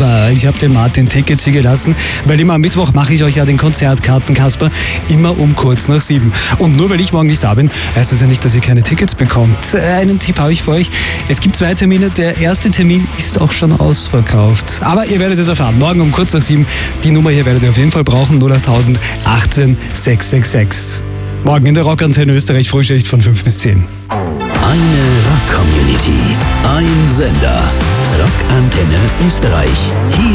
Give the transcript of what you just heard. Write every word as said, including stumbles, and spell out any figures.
aber ich habe dem Martin Tickets hier gelassen, weil immer am Mittwoch mache ich euch ja den Konzertkarten, Kasper, immer um kurz nach sieben. Und nur weil ich morgen nicht da bin, heißt das ja nicht, dass ihr keine Tickets bekommt. Einen Tipp habe ich für euch. Es gibt zwei Termine. Der erste Termin ist auch schon ausverkauft. Aber ihr werdet es erfahren. Morgen um kurz nach sieben. Die Nummer hier werdet ihr auf jeden Fall brauchen. null acht null null achtzehn sechs sechs sechs. Morgen in der Rockantenne Österreich, Frühschicht von fünf bis zehn. Eine Rock-Community, ein Sender. Rockantenne Österreich. Hier